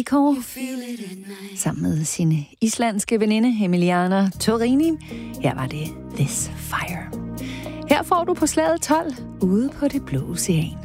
sammen med sin islandske veninde Emiliana Torini. Her var det This Fire. Her får du på slaget 12 ude på det blå ocean.